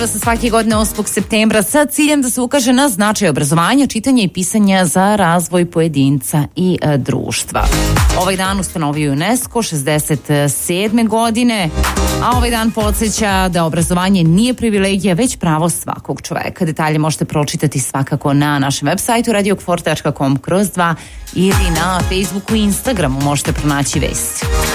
se svake godine 8. septembra sa ciljem da se ukaže na značaj obrazovanja, čitanja i pisanja za razvoj pojedinca i društva. Ovaj dan ustanovio UNESCO 67. godine, a ovaj dan podsjeća da obrazovanje nije privilegija, već pravo svakog čoveka. Detalje možete pročitati svakako na našem web sajtu radiokfor.com/2 ili na Facebooku i Instagramu možete pronaći vesti.